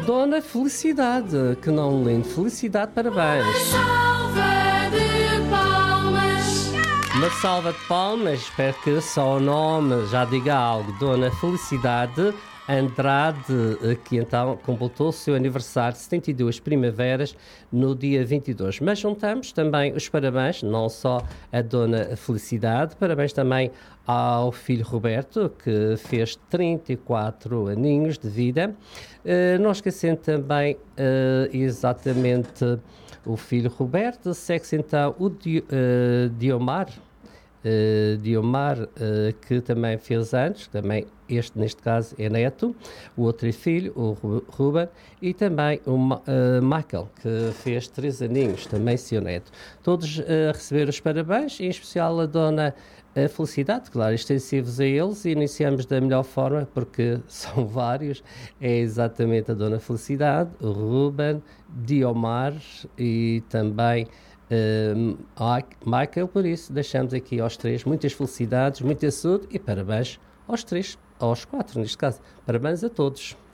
Dona Felicidade, que nome lindo. Felicidade, parabéns. Uma salva de palmas, espero que só o nome já diga algo. Dona Felicidade Andrade, que então completou o seu aniversário de 72 primaveras no dia 22. Mas juntamos também os parabéns, não só a Dona Felicidade, parabéns também ao filho Roberto, que fez 34 aninhos de vida. Não esquecendo também exatamente o filho Roberto, segue-se então o Diomar, que também fez anos, também este neste caso é neto, o outro é filho, o Ruben, e também o Michael, que fez 3 aninhos, também seu neto. Todos a receber os parabéns, em especial a Dona Felicidade, claro, extensivos a eles, e iniciamos da melhor forma, porque são vários, é exatamente a Dona Felicidade, o Ruben, Diomar e também Michael. Por isso deixamos aqui aos 3 muitas felicidades, muita saúde e parabéns aos 3, aos 4 neste caso, parabéns a todos.